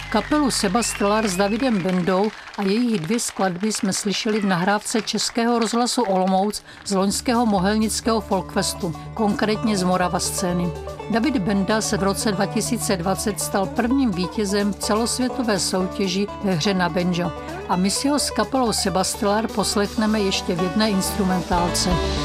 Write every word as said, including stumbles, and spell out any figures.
Kapelu Sebastellar s Davidem Bendou a jejich dvě skladby jsme slyšeli v nahrávce Českého rozhlasu Olomouc z loňského Mohelnického folkfestu, konkrétně z Morava scény. David Benda se v roce dva tisíce dvacet stal prvním vítězem v celosvětové soutěži ve hře na banjo a my si ho s kapelou Sebastellar poslechneme ještě v jedné instrumentálce.